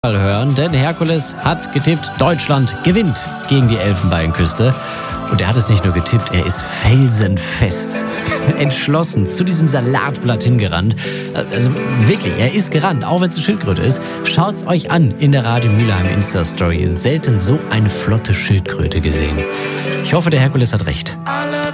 hören, denn Herkules hat getippt, Deutschland gewinnt gegen die Elfenbeinküste. Und er hat es nicht nur getippt, er ist felsenfest, entschlossen zu diesem Salatblatt hingerannt. Also wirklich, er ist gerannt, auch wenn es eine Schildkröte ist. Schaut's euch an in der Radio Mülheim Insta-Story. Selten so eine flotte Schildkröte gesehen. Ich hoffe, der Herkules hat recht.